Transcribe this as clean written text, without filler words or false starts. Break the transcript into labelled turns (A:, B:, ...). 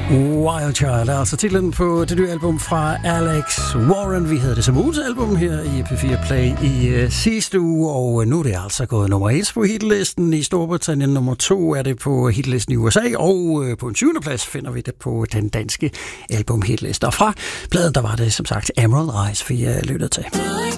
A: Wild Child er altså titlen på det nye album fra Alex Warren. Vi havde det som ugens album her i P4 Play i sidste uge, og nu er det altså gået nummer 1 på hitlisten i Storbritannien. Nummer 2 er det på hitlisten i USA, og på en 20. plads finder vi det på den danske album hitliste. Og fra pladen, der var det som sagt Emerald Eyes, vi lyttede til.